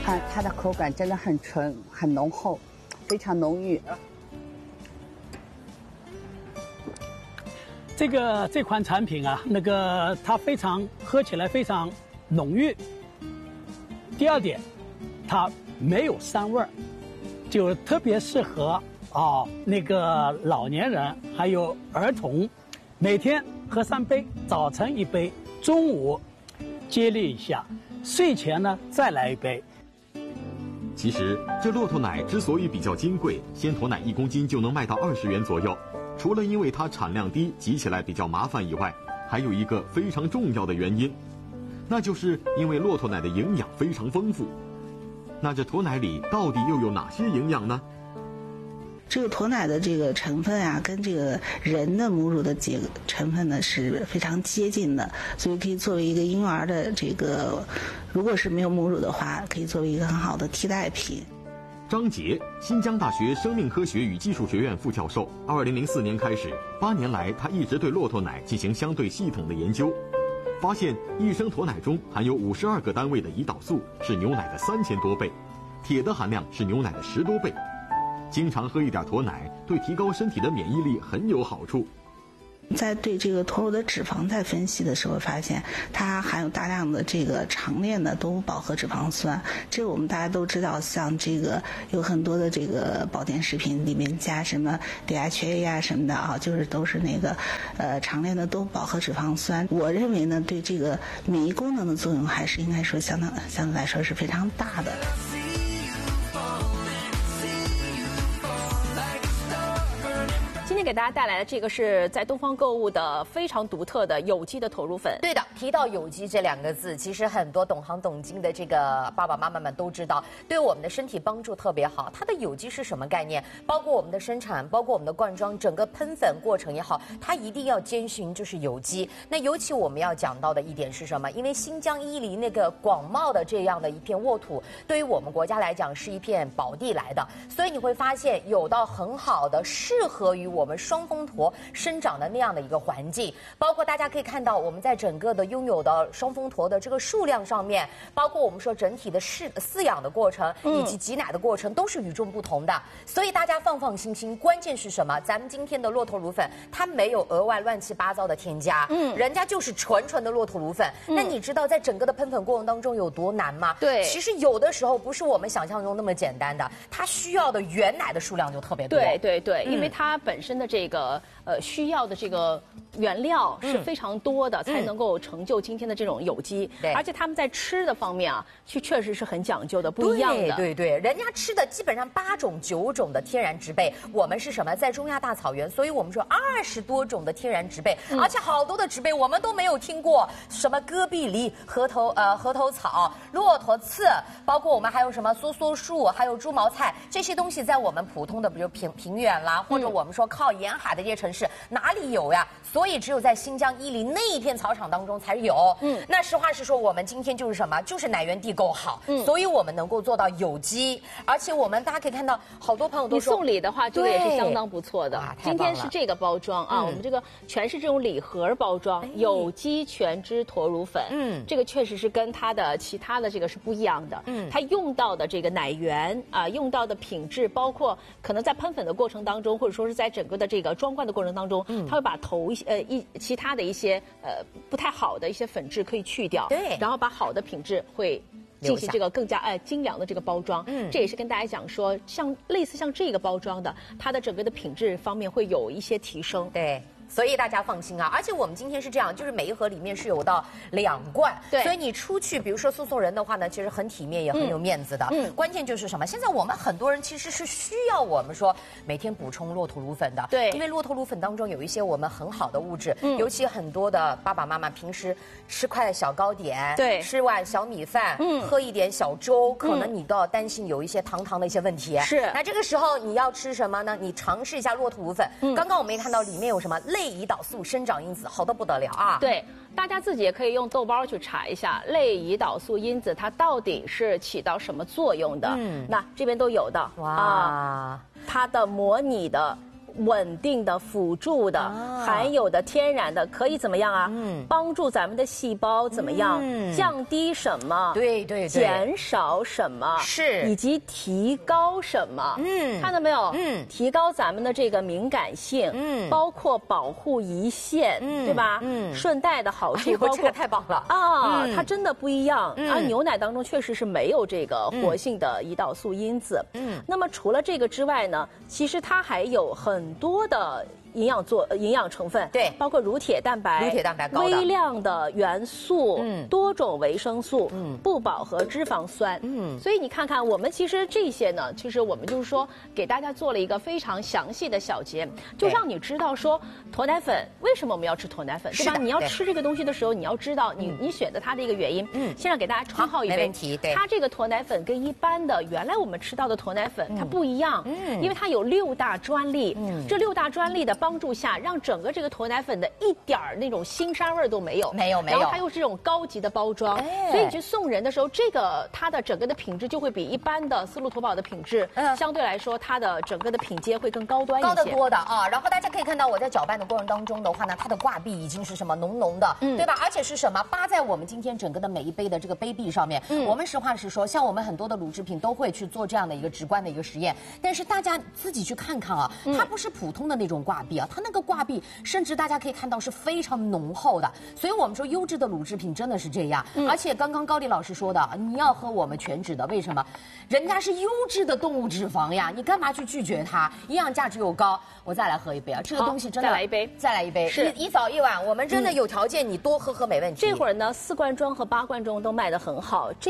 啊，它的口感真的很纯，很浓厚，非常浓郁。 这款产品啊，它喝起来非常浓郁。第二点，它没有膻味儿，就特别适合老年人还有儿童，每天喝3杯，早晨1杯，中午接力一下，睡前呢再来1杯。 其实这骆驼奶之所以比较金贵，鲜驼奶1公斤就能卖到20元左右。除了因为它产量低，挤起来比较麻烦以外，还有一个非常重要的原因，那就是因为骆驼奶的营养非常丰富。那这驼奶里到底又有哪些营养呢？ 这个驼奶的这个成分啊，跟这个人的母乳的成分呢是非常接近的，所以可以作为一个婴儿的如果是没有母乳的话，可以作为一个很好的替代品。 张杰，新疆大学生命科学与技术学院副教授。2004年开始，8年来他一直对骆驼奶进行相对系统的研究，发现1升驼奶中含有52个单位的胰岛素，是牛奶的3000多倍，铁的含量是牛奶的10多倍。经常喝一点驼奶，对提高身体的免疫力很有好处。 在对这个驼乳的脂肪在分析的时候，发现它含有大量的这个长链的多饱和脂肪酸。这个我们大家都知道，像这个有很多的这个保健食品里面加什么 DHA 啊什么的啊，就是都是长链的多饱和脂肪酸。我认为呢，对这个免疫功能的作用还是应该说相对来说是非常大的。 今天给大家带来的这个是在东方购物的非常独特的有机的头乳粉。 对的，提到有机这2个字，其实很多懂行懂经的这个爸爸妈妈们都知道，对我们的身体帮助特别好。它的有机是什么概念？包括我们的生产，包括我们的灌装，整个喷粉过程也好，它一定要遵循就是有机。那尤其我们要讲到的一点是什么？因为新疆伊犁那个广袤的这样的一片沃土，对于我们国家来讲是一片宝地来的，所以你会发现有到很好的适合于我们双峰驼生长的那样的一个环境，包括大家可以看到我们在整个的拥有的双峰驼的这个数量上面，包括我们说整体的饲养的过程以及挤奶的过程都是与众不同的，所以大家放心。关键是什么？咱们今天的骆驼乳粉它没有额外乱七八糟的添加，人家就是纯的骆驼乳粉。那你知道在整个的喷粉过程当中有多难吗？ 对， 其实有的时候不是我们想象中那么简单的，它需要的原奶的数量就特别多。 对，因为它本身的这个需要的这个原料是非常多的，才能够成就今天的这种有机。而且他们在吃的方面啊，确实是很讲究的，不一样的。 对，人家吃的基本上8种9种的天然植被，我们是什么？在中亚大草原，所以我们说20多种的天然植被，而且好多的植被我们都没有听过，什么戈壁梨、核桃草、骆驼刺，包括我们还有什么梭梭树，还有猪毛菜，这些东西在我们普通的比如平原啦，或者我们说靠沿海的这些城市哪里有呀？所以只有在新疆伊犁那一片草场当中才有。那实话实说，我们今天就是什么？就是奶源地够好，所以我们能够做到有机，而且大家可以看到，好多朋友都说你送礼的话，这个也是相当不错的。今天是这个包装啊，我们这个全是这种礼盒包装，有机全脂驼乳粉。这个确实是跟它的其他的这个是不一样的。它用到的这个奶源啊，用到的品质，包括可能在喷粉的过程当中，或者说是在整个的这个装灌的过程当中，它会把其他的一些不太好的一些粉质可以去掉， 对， 然后把好的品质会进行这个更加精良的这个包装。这也是跟大家讲说，类似像这个包装的，它的整个的品质方面会有一些提升。 对。所以大家放心啊，而且我们今天是这样，就是每一盒里面是有到2罐， 对， 所以你出去，比如说送人的话呢，其实很体面也很有面子的。关键就是什么？现在我们很多人其实是需要我们说每天补充骆驼乳粉的， 对， 因为骆驼乳粉当中有一些我们很好的物质，尤其很多的爸爸妈妈平时吃块小糕点， 对， 吃碗小米饭，喝一点小粥，可能你都要担心有一些糖的一些问题。 是， 那这个时候你要吃什么呢？你尝试一下骆驼乳粉。刚刚我们也看到里面有什么类胰岛素生长因子，好得不得了啊！ 对，大家自己也可以用豆包去查一下类胰岛素因子它到底是起到什么作用的。那这边都有的。 哇， 它的模拟的稳定的、辅助的、含有的天然的，可以怎么样啊？帮助咱们的细胞怎么样？降低什么？ 对对对， 减少什么？ 是， 以及提高什么？看到没有？提高咱们的这个敏感性，包括保护胰腺，对吧？顺带的好处包括这个太棒了啊，它真的不一样。而牛奶当中确实是没有这个活性的胰岛素因子。那么除了这个之外呢，其实它还有很多的营养成分， 对， 包括乳铁蛋白、微量的元素、多种维生素、不饱和脂肪酸。所以你看看，我们其实这些呢，其实我们就是说给大家做了一个非常详细的小节，就让你知道说驼奶粉为什么我们要吃驼奶粉，对吧？你要吃这个东西的时候，你要知道你选择它的一个原因。先让给大家冲泡一杯， 没问题。对， 它这个驼奶粉跟一般的原来我们吃到的驼奶粉它不一样，因为它有6大专利，这6大专利的帮助下，让整个这个驼奶粉的一点儿那种腥膻味都没有，然后它又是这种高级的包装，所以你去送人的时候，这个它的整个的品质就会比一般的丝路驼宝的品质，相对来说它的整个的品阶会更高端一些， 高得多的啊。然后大家可以看到，我在搅拌的过程当中的话呢，它的挂壁已经是什么浓浓的，对吧？而且是什么扒在我们今天整个的每一杯的这个杯壁上面。我们实话实说，像我们很多的乳制品都会去做这样的一个直观的一个实验，但是大家自己去看看啊，它不是普通的那种挂壁啊，它那个挂壁甚至大家可以看到是非常浓厚的。所以我们说优质的乳制品真的是这样。而且刚刚高丽老师说的，你要喝我们全脂的，为什么？人家是优质的动物脂肪呀，你干嘛去拒绝它？营养价值又高。我再来喝一杯啊，这个东西真的再来一杯， 是一早一晚，我们真的有条件，你多喝喝没问题。 这会儿呢，4罐装和8罐装都卖得很好。